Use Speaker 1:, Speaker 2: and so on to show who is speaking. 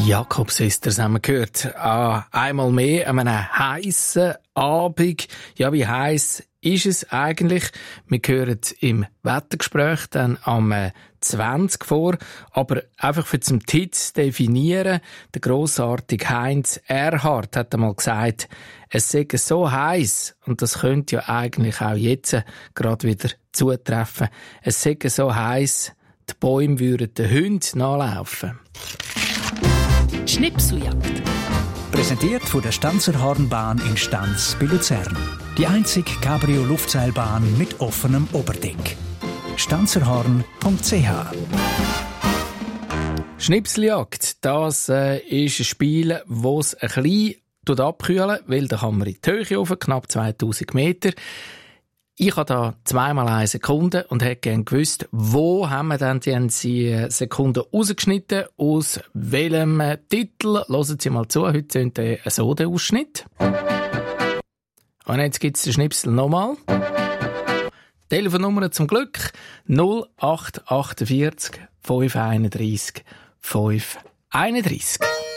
Speaker 1: Jakobswisters haben wir gehört. Einmal mehr an einem heissen Abend. Ja, wie heiss ist es eigentlich? Wir hören im Wettergespräch dann am 20 vor. Aber einfach für zum Titel zu definieren, der grossartige Heinz Erhardt hat einmal gesagt, es sei so heiß, und das könnte ja eigentlich auch jetzt gerade wieder zutreffen, es sei so heiß, die Bäume würden den Hunden nachlaufen.
Speaker 2: Schnipseljagd.
Speaker 3: Präsentiert von der Stanzerhornbahn in Stanz bei Luzern. Die einzige Cabrio-Luftseilbahn mit offenem Oberdeck. stanzerhorn.ch.
Speaker 1: Schnipseljagd, das ist ein Spiel, das es ein bisschen abkühlen, weil da kann man in die Höhe rauf, knapp 2000 Meter. Ich habe da 2x1 Sekunde und hätte gerne gewusst, wo haben wir denn die Sekunden rausgeschnitten, aus welchem Titel. Hören Sie mal zu, heute sind so der Ausschnitt. Und jetzt gibt es den Schnipsel nochmal. Telefonnummer zum Glück 0848 531 531.